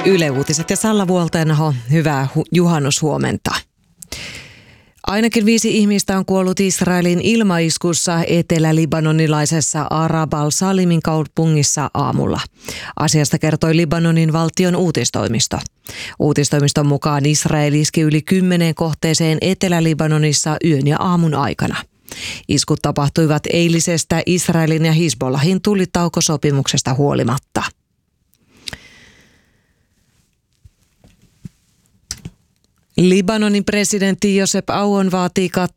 Yle Uutiset ja Salla Vuoltenho, hyvää juhannushuomenta. Ainakin 5 ihmistä on kuollut Israelin ilmaiskussa etelä-libanonilaisessa Arab al-Salimin kaupungissa aamulla. Asiasta kertoi Libanonin valtion uutistoimisto. Uutistoimiston mukaan Israel iski yli 10 kohteeseen Etelä-Libanonissa yön ja aamun aikana. Iskut tapahtuivat eilisestä Israelin ja Hizbollahin tulitaukosopimuksesta huolimatta. Libanonin presidentti Josep Aoun vaatii